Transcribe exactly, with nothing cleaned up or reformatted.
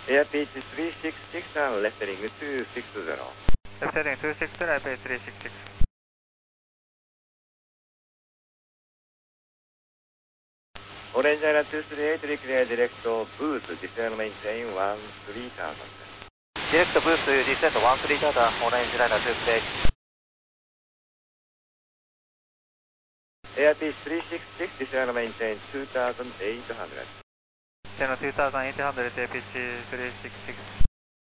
Air pitch three six six and left heading two six zero. Left heading two six zero, air pitch three six six. Orange Island two three eight, declare direct boost, descend maintain one three thousand. Direct boost, descend one three thousand, Orange Island two three eight. Air pitch three six six, descend maintain two thousand eight hundred. Channel two thousand eight hundred, air pitch three six six.